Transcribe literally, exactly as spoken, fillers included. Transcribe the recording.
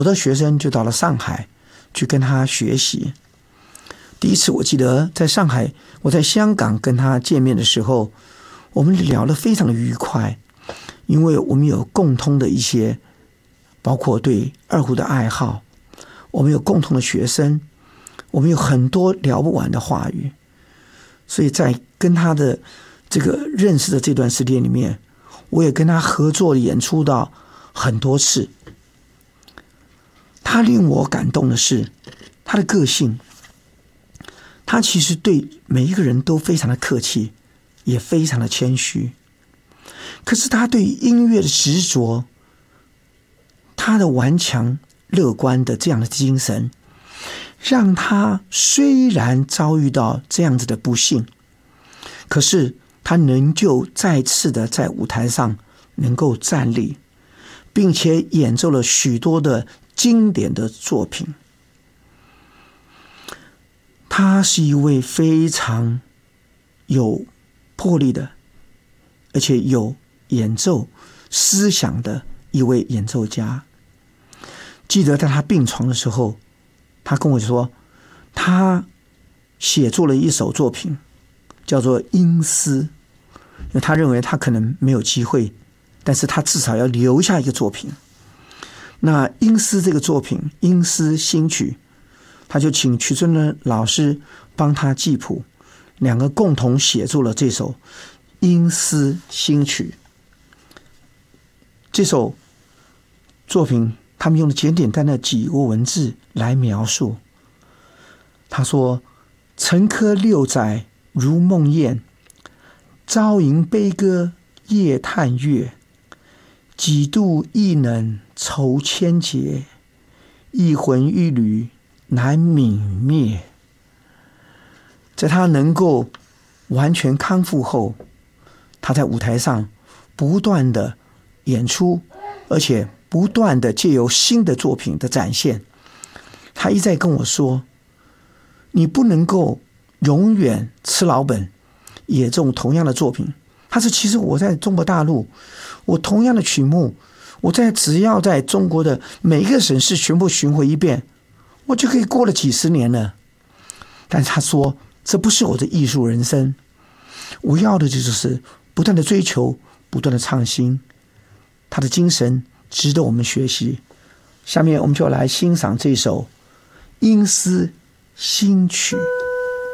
我的学生就到了上海去跟他学习。第一次我记得在上海，我在香港跟他见面的时候，我们聊得非常的愉快，因为我们有共通的一些，包括对二胡的爱好，我们有共同的学生，我们有很多聊不完的话语。所以在跟他的这个认识的这段时间里面，我也跟他合作演出到很多次。他令我感动的是他的个性，他其实对每一个人都非常的客气，也非常的谦虚。可是他对音乐的执着，他的顽强乐观的这样的精神，让他虽然遭遇到这样子的不幸，可是他仍旧再次的在舞台上能够站立，并且演奏了许多的经典的作品。他是一位非常有魄力的，而且有演奏思想的一位演奏家。记得在他病床的时候，他跟我说，他写作了一首作品叫做《阴司》，因为他认为他可能没有机会，但是他至少要留下一个作品。那《阴司》这个作品，《阴司新曲》，他就请曲春伦老师帮他记谱，两个共同写作了这首《阴司新曲》。这首作品他们用了简简单单的几个文字来描述。他说：沉疴六载如梦魇，朝吟悲歌夜叹月，几度亦能愁千结，一魂一缕难泯灭。在他能够完全康复后，他在舞台上不断的演出，而且不断的借由新的作品的展现。他一再跟我说，你不能够永远吃老本，也这种同样的作品。他说其实我在中国大陆，我同样的曲目，我在只要在中国的每一个省市全部巡回一遍，我就可以过了几十年了。但是他说这不是我的艺术人生，我要的就是不断的追求，不断的创新。他的精神值得我们学习。下面我们就来欣赏这首《阴司新曲》。